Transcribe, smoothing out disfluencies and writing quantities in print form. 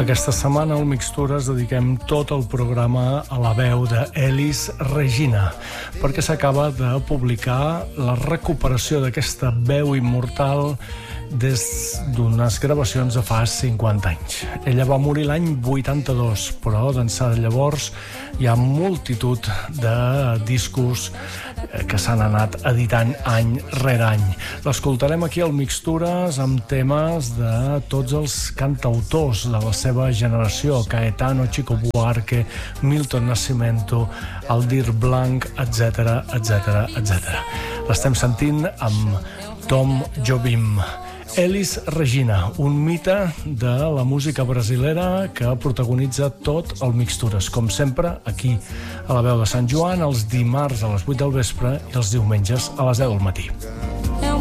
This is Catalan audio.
Aquesta setmana al Mixtures dediquem tot el programa a la veu d'Elis Regina, perquè s'acaba de publicar la recuperació d'aquesta veu immortal des d'unes gravacions de fa 50 anys. Ella va morir l'any 82, però d'ençà de llavors hi ha multitud de discos que s'han anat editant any rere any. L'escoltarem aquí al Mixtures amb temes de tots els cantautors de la seva generació: Caetano, Chico Buarque, Milton Nascimento, Aldir Blanc, etc, etc, etc. L'estem sentint amb Tom Jobim. Elis Regina, un mite de la música brasilera que protagonitza tot el Mixtures, com sempre, aquí a la veu de Sant Joan, els dimarts a les 8 del vespre i els diumenges a les 10 del matí.